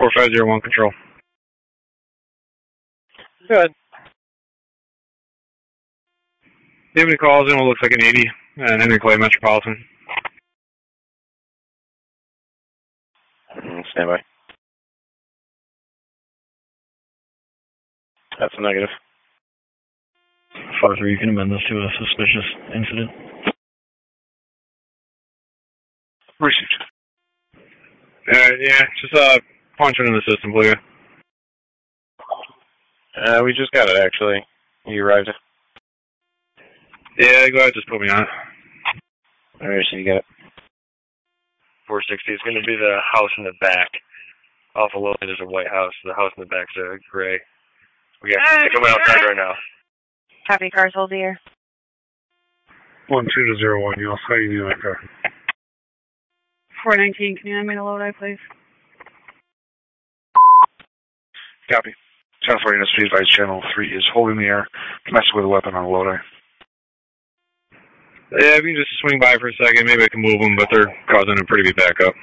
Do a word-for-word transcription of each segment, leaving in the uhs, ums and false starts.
four five zero one control. Good. Do you have any calls in what looks like an eighty and Henry Clay Metropolitan? Mm, stand by. That's a negative. five three, you can amend this to a suspicious incident. Received. Uh, yeah, just uh, punch it in the system, will you? Uh, we just got it, actually. You arrived. Yeah, go ahead, just put me on it. Alright, so you got it. four sixty is going to be the house in the back. Off a little bit is a white house. The house in the back is a gray. We got to take them outside right now. Copy, cars, hold the air. One two to zero one, y'all. How you doing, that car? four nineteen, can you hand me the load eye, please? Copy. Channel four units, please advise channel three is holding the air, messing with a weapon on the load eye. Yeah, if you can just swing by for a second, maybe I can move them, but they're causing a pretty big backup.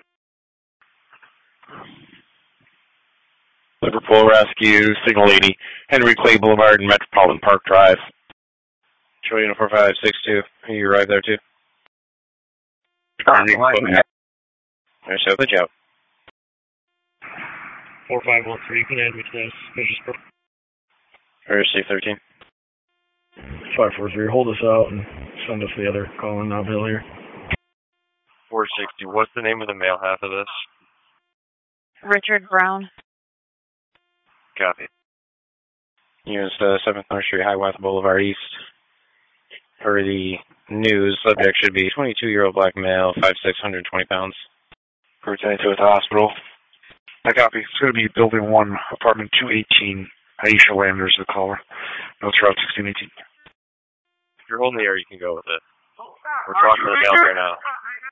Liverpool Rescue, Signal eighty, Henry Clay Boulevard and Metropolitan Park Drive. Troy four five six two, you arrived there too? Henry Clay. Alright, so pitch out. four five one three, you can add me to that suspicious. Alright, C thirteen. five four three, hold us out and send us the other call in now, Bill here. four sixty, what's the name of the male half of this? Richard Brown. Copy. Units uh, seventh North Street, Hiawatha Boulevard East. Per the news, subject should be twenty-two-year-old black male, five six, one hundred twenty pounds. Returning to the hospital. I copy. It's going to be building one, apartment two eighteen. Aisha Landers, the caller. Notes route sixteen eighteen. If you're holding the air, you can go with it. We're talking to the males right now.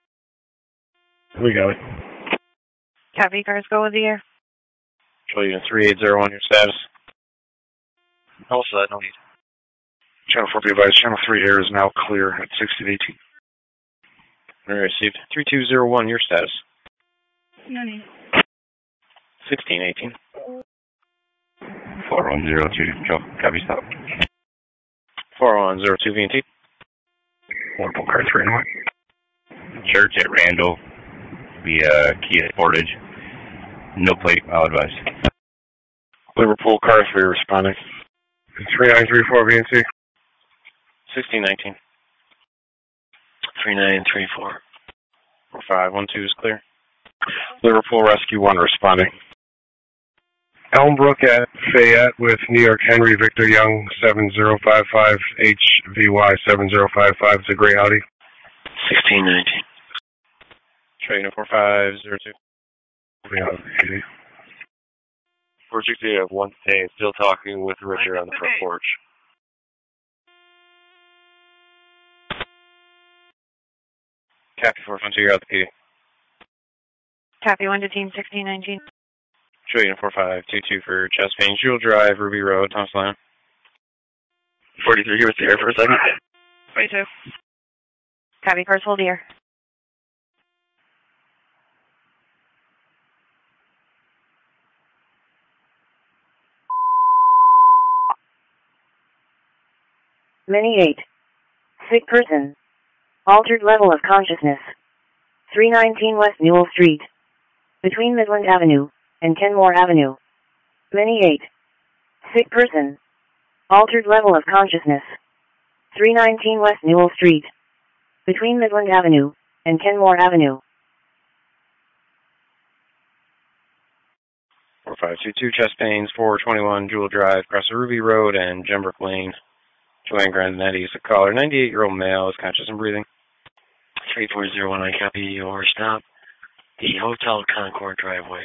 We got it. Copy, cars, go with the air. Troy Unit three eight zero one, your status. Also, that no need. Channel four, be advised. Channel three air is now clear at sixteen eighteen. Received. three two zero one, your status. No need. sixteen eighteen. four one zero two, Joe. Copy, stop. four one zero two V and T. Liverpool car three and one. Church at Randall via Kia Sportage. No plate, I'll advise. Liverpool car three responding. three nine three four V and T. sixteen nineteen. three nine three four. four five one two is clear. Liverpool Rescue one responding. Elmbrook at Fayette with New York Henry Victor Young seven zero five five H V Y seven zero five five. It's a gray Audi. sixteen nineteen. Troy four five zero two. Yeah, four sixty, I have one day, still talking with Richard on the front porch. Copy four one two, you're out the P D. Copy, one to team sixteen nineteen. Troy four five two two for chest pain. Jewel Drive, Ruby Road, Thomas Lyon. forty-three, give us the air for a second. forty-two. Copy, cars, hold the air. Mini eight. Sick person. Altered level of consciousness. three nineteen West Newell Street. Between Midland Avenue and Kenmore Avenue. Mini eight. Sick person. Altered level of consciousness. three nineteen West Newell Street. Between Midland Avenue and Kenmore Avenue. four five two two, chest pains, four twenty-one Jewel Drive, across the Ruby Road and Jembrook Lane. Joanne Grandinetti is the caller. ninety-eight-year-old male is conscious and breathing. three four zero one, I copy your stop. The Hotel Concord driveway.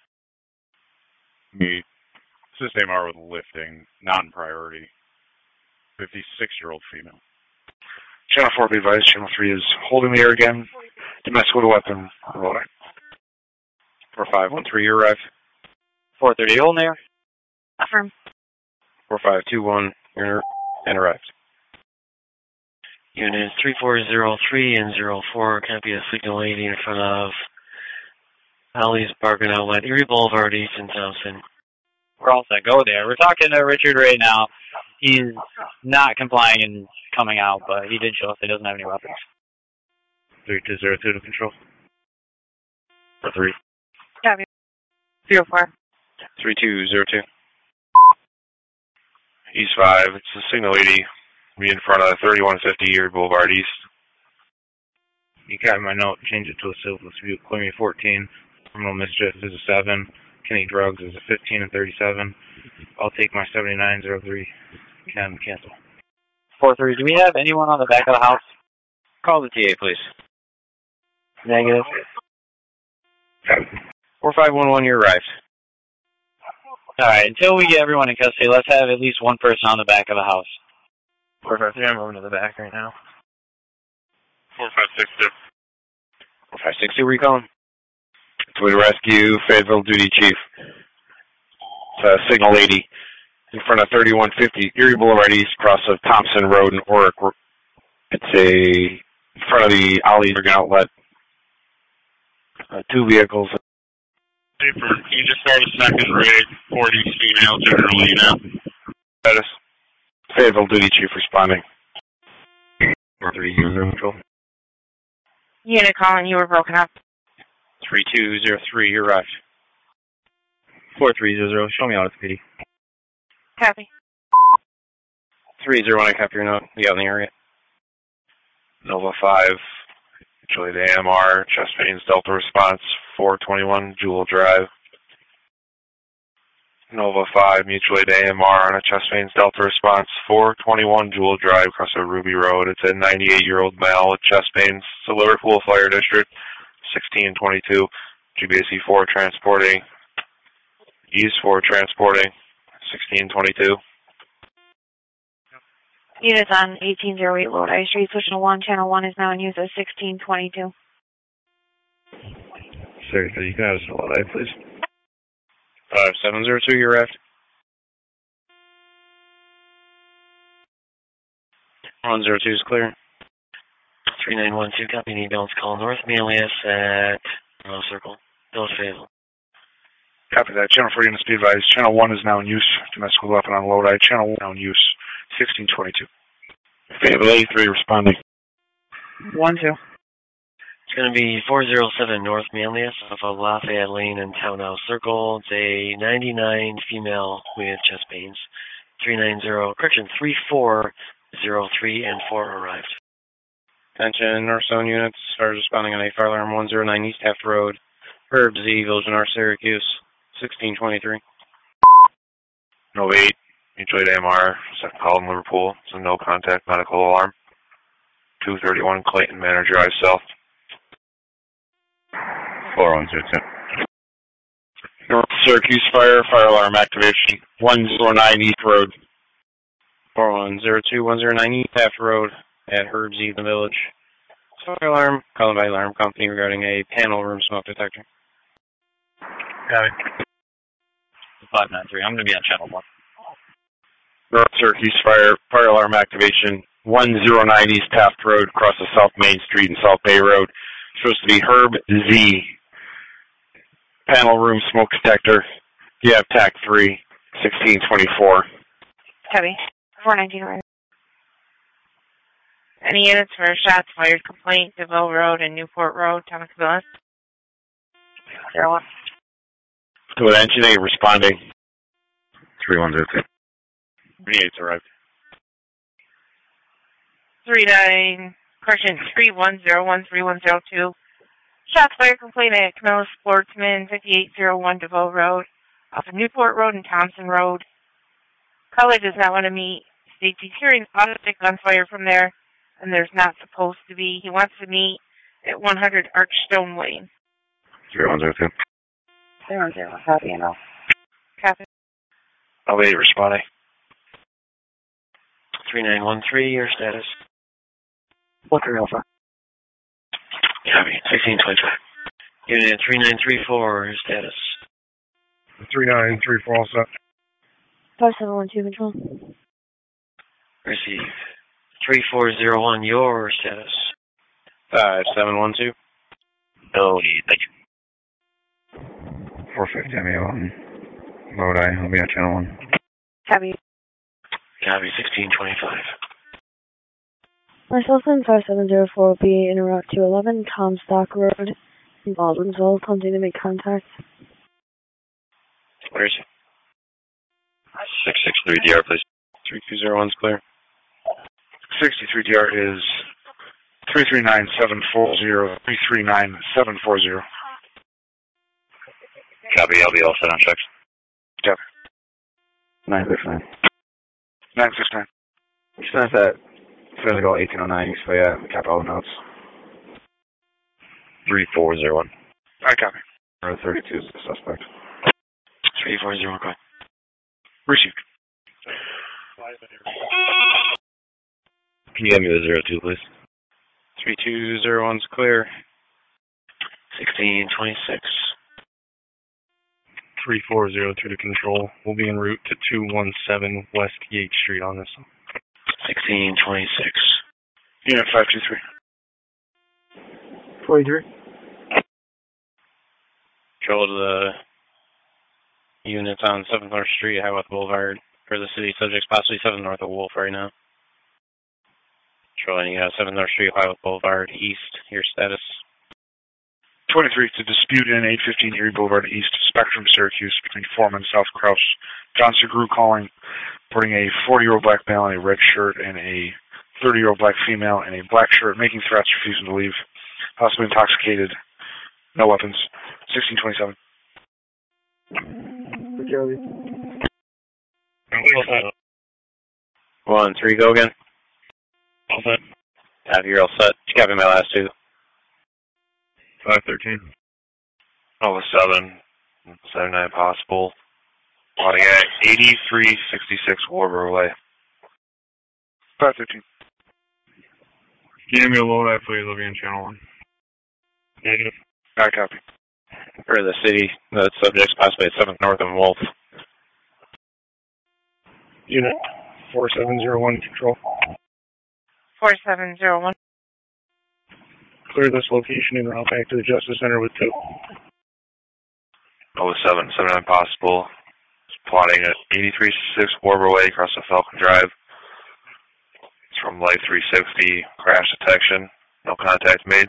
Me. This is Amar with lifting, non-priority. fifty-six-year-old female. Channel four, be advised. Channel three is holding the air again. Domestic with a weapon. Rolling. four five one three, you arrived. four thirty, holding the air. Affirm. four five two one, you're and arrived. Unit three four zero three and zero four, copy a signal eighty in front of Alley's Parking Outlet, Erie Boulevard, East and Thompson. We're all set. Go there. We're talking to Richard right now. He's not complying and coming out, but he did show us he doesn't have any weapons. three two zero two to control. Or three. Copy. Zero four. three two zero two. East five, it's a signal lady. Be in front of thirty-one fifty Erie Boulevard East. You got my note, change it to a civil dispute. Claim me fourteen. Criminal mischief is a seven. Kenny Drugs is a fifteen and thirty-seven. I'll take my seventy-nine zero three. Can cancel. four three, do we have anyone on the back of the house? Call the T A, please. Negative. four five one one, you arrived. All right, until we get everyone in custody, let's have at least one person on the back of the house. four five three, I'm moving to the back right now. four five six two. four five six two, where you calling? Toledo Rescue, Fayetteville Duty Chief. It's a signal lady in front of thirty-one fifty Erie Boulevard East, across of Thompson Road in Oric. It's a in front of the Alley Parking Outlet. Uh, two vehicles. Paper, you just start a second raid, forty female, generally now. Status. Fayetteville Duty Chief responding. four three zero control. Unit calling, you were broken up. three two zero three, you arrived. four three zero zero, show me out at the P D. Copy. three zero one, I copy your note. You out in the area? Nova five, Juliet A M R, chest pains, Delta response, four twenty-one Jewel Drive. Nova five, Mutual Aid A M R on a chest pains, Delta response, four twenty-one Jewel Drive, across a Ruby Road. It's a ninety-eight-year-old male with chest pains, it's a Liverpool Fire District, sixteen twenty-two, G B S E four transporting, East four transporting, sixteen twenty-two. Units on eighteen oh eight Lodi Street, switching to one. Channel one is now in use at sixteen twenty-two. Sorry, you can have us a Lodi, please. five seven zero two, you arrived. one zero two is clear. three nine one two, copy, need balance call north, Manlius at Rose Circle, Village Fayetteville. Copy that. Channel four units, be advised. Channel one is now in use. Domestic weapon on Lodi. Channel one now in use. sixteen twenty-two. Fayetteville eighty-three responding. one two. It's going to be four oh seven North Manlius off of Lafayette Lane and Townhouse Circle. It's a ninety-nine female with chest pains. three nine zero, correction, three four zero three and four arrived. Attention, North Zone units. Start responding on a fire alarm one oh nine East Taft Road. Herb Z, Village of North Syracuse, sixteen twenty-three. Nova eight, Mutual Aid A M R, second call in Liverpool. It's a no contact medical alarm. two thirty-one Clayton Manor Drive South. four one zero two. North Syracuse Fire, fire alarm activation, one oh nine East Road. four one zero two, one oh nine East Taft Road at Herb Z, the Village. Fire alarm, calling by alarm company regarding a panel room smoke detector. Got it. five nine three, I'm going to be on channel one. North Syracuse Fire, fire alarm activation, one oh nine East Taft Road, across the South Main Street and South Bay Road. Supposed to be Herb Z. Panel room smoke detector. You have T A C three, sixteen twenty-four. Copy. four nineteen right. Any units for shots fired complaint, DeVille Road and Newport Road, Thomas Villas? Zero one. To an engine eight responding. three one zero two. three eight's arrived. Three nine, correction, three one zero one three one zero two. Shots fired complaint at Camilla Sportsman, fifty-eight oh one DeVoe Road, off of Newport Road and Thompson Road. Caller does not want to meet. States he's hearing automatic gunfire from there, and there's not supposed to be. He wants to meet at one hundred Archstone Lane. zero one zero two. Zero zero, copy and all. Copy. I'll be responding. three nine one three, your status. What three alpha? Copy, sixteen twenty-five. Unit three nine three four, your status. three nine three four also. five seven one two control. Receive. three four zero one, your status. five seven one two. Oh, thank you. four fifty on me out in Lodi. I'll be on channel one. Copy. Copy, sixteen twenty-five. Myselson five seven zero four will be in route two eleven, Tom Stock Road in Baldwinsville, attempting to make contact. Where's six six three D R, please. three two zero one's clear. sixty-three D R is three three nine seven four zero, three three nine seven four zero. Copy, I'll be all set on checks. Copy. nine six nine. nine six nine. You sent that physical eighteen oh nine, you can yeah, cap all the notes. three four zero one. I copy. Or thirty-two is the suspect. three four zero one, go ahead. Received. Can you give me the zero two, please? three two zero one's clear. sixteen twenty-six. three four zero two to control. We'll be en route to two one seven West Yates Street on this one. sixteen twenty-six. Unit five two three. forty-three. Control to the units on seventh North Street, Hiawatha Boulevard, for the city subjects, possibly seventh North of Wolf right now. Controlling uh, seventh North Street, Hiawatha Boulevard, east. Your status? twenty-three to dispute in eight fifteen Erie Boulevard East, Spectrum, Syracuse, between Foreman and South Kraus. John Segru calling, putting a forty-year-old black male in a red shirt and a thirty-year-old black female in a black shirt, making threats, refusing to leave. Possibly intoxicated. No weapons. sixteen twenty-seven. One, three, go again. All set. Have you're all set. You copy my last two. five thirteen. Oh, seven. seven nine possible. Plotting at eighty-three sixty-six Warburg Way. five thirteen. Give me a load, I please. I'll be in channel one. Negative. I copy. For the city, the subjects possibly at seventh North and Wolf. Unit four seven zero one, control. four seven zero one. Clear this location and route back to the Justice Center with two. Oh, seven. seven nine possible. Plotting at eighty-three sixty-six Warburg Way across the Falcon Drive. It's from Life three sixty. Crash detection. No contact made.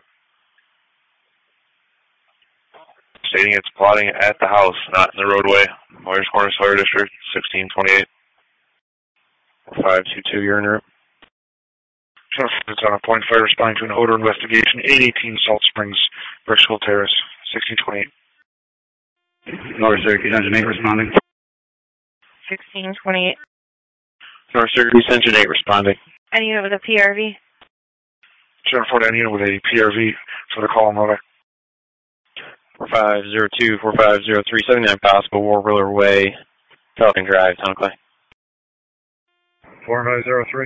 Stating it's plotting at the house, not in the roadway. Moyers Corners Fire District, sixteen twenty-eight. five two two, you're en route. It's on a point fire responding to an odor investigation. eight eighteen Salt Springs, Bricksville Terrace, sixteen twenty-eight. North Syracuse Engine eight responding. sixteen twenty-eight. North Syracuse Engine eight responding. Any unit with a P R V? Center Fort N unit with a P R V for the call on Lodi. four five zero two, four five zero three, seventy-nine possible, Warburg Way, Falcon Drive, Town Clay. four five zero three.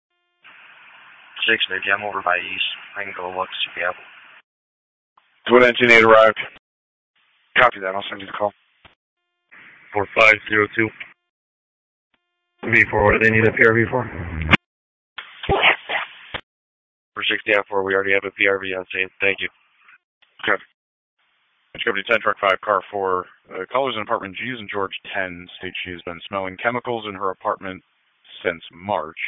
six fifty, I'm over by east. I can go look, see if you have. Twin Engine eight arrived. Copy that, I'll send you the call. four five zero two. V four, what do they need a P R V for? For sixty on four, we already have a P R V on scene. Thank you. Copy. Company ten, truck five, car four. Uh, callers in apartment G and George ten state she has been smelling chemicals in her apartment since March.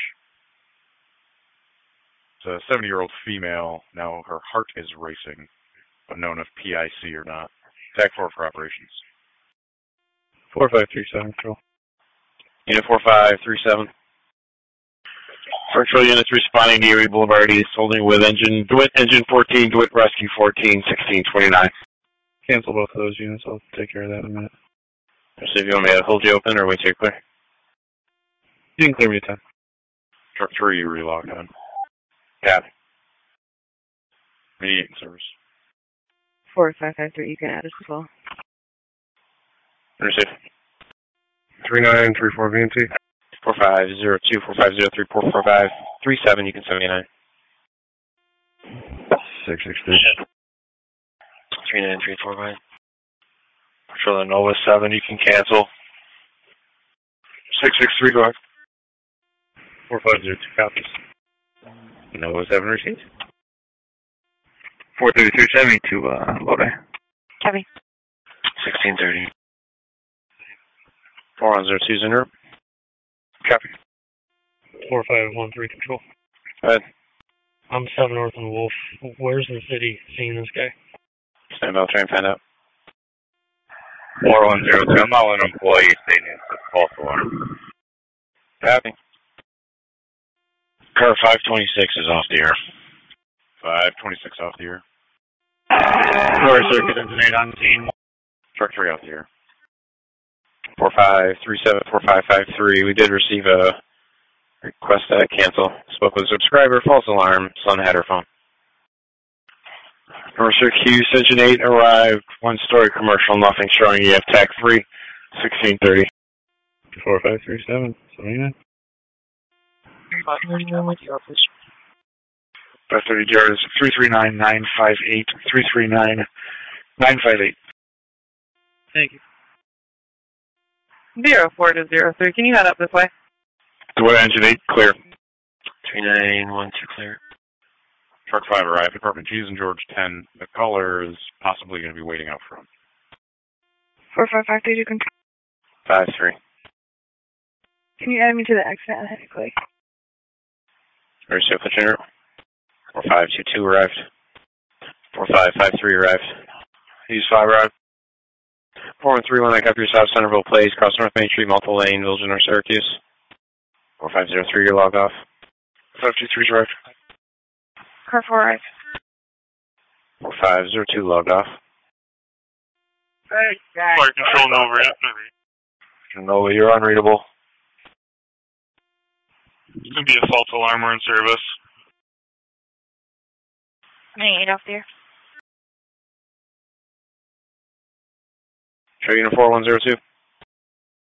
It's a seventy-year-old female. Now her heart is racing, unknown if P I C or not. Tag four for operations. four five three seven, control. Unit four five three seven. Virtual units responding to Erie Boulevard East, holding with engine DeWitt, engine fourteen, DeWitt Rescue fourteen, sixteen twenty-nine. Cancel both of those units. I'll take care of that in a minute. See if you want me to hold you open or wait till you're clear. You can clear me at ten. Truck three, you relog on. Copy. Mediating service. four five five three, you can add us as well. Receive. three nine three four V N T. four five zero two, four five zero three, four four five three seven, you can seventy-nine. six six three. three nine three four five. For the Nova seven, you can cancel. six six three, go ahead. four five zero two copies. Nova seven received. four thirty-three seventy to uh, Lodi. Copy. sixteen thirty. four one zero two is en route. Copy. four five one three control. Go ahead. I'm seven north on Wolf. Where's the city seeing this guy? Stand by, I'll try and find out. four one zero two, I'm not an employee stating it's a false alarm. Copy. Car five twenty-six is off the air. five twenty-six off the air. Short circuit incident on scene. Truck three off the air. four five three seven four five five three. We did receive a request to cancel. Spoke with a subscriber. False alarm. Son had her phone. Mercer Q, Engine eight arrived. One-story commercial. Nothing showing. E F T A C three. sixteen thirty. four five three seven. Selena. five thirty-one with your office. five thirty Jared is three three nine nine five eight. three three nine nine five eight. Thank you. Zero four to zero three. Can you head up this way? The way engine eight, clear. three nine one two clear. Truck five arrived. Department G's and George ten. The caller is possibly going to be waiting out front. four five five three two control. five three. Can you add me to the exit quickly? Where's your platoon? four five two two arrived. four five five three arrived. Use five arrived. four one three one, I got your South Centerville Place, cross North Main Street, multiple lane, Village or Syracuse. four five zero three, you're logged off. five two three arrived. Car four arrived. four five zero two, logged off. Fire control Nova yet. Nova, you're unreadable. It's going to be a false alarm. We're in service. eight off there. Show unit four one zero two.